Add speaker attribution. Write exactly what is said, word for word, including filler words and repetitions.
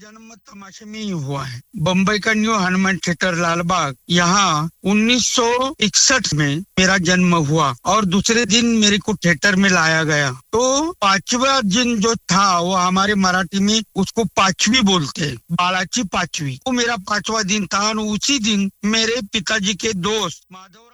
Speaker 1: जन्म तमाशे में ही हुआ है। बम्बई का न्यू हनुमान थिएटर लालबाग, यहाँ उन्नीस सौ इकसठ में मेरा जन्म हुआ और दूसरे दिन मेरे को थिएटर में लाया गया। तो पांचवा दिन जो था वो हमारे मराठी में उसको पांचवी बोलते हैं, बाळाची पांचवी। वो मेरा पांचवा दिन था और उसी दिन मेरे पिताजी के दोस्त माधव